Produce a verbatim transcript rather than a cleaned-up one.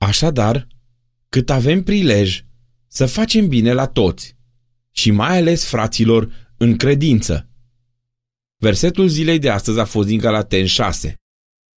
Așadar, cât avem prilej, să facem bine la toți și mai ales fraților în credință. Versetul zilei de astăzi a fost din Galateni șase.